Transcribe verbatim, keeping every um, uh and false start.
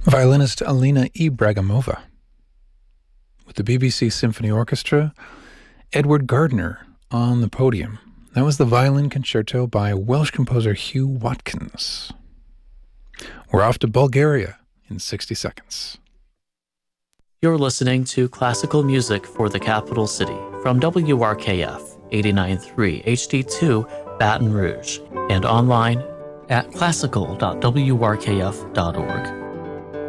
Violinist Alina Ibragimova. With the B B C Symphony Orchestra, Edward Gardner on the podium. That was the violin concerto by Welsh composer Hugh Watkins. We're off to Bulgaria in sixty seconds. You're listening to Classical Music for the Capital City from W R K F eighty-nine point three H D two Baton Rouge and online at classical dot w r k f dot org.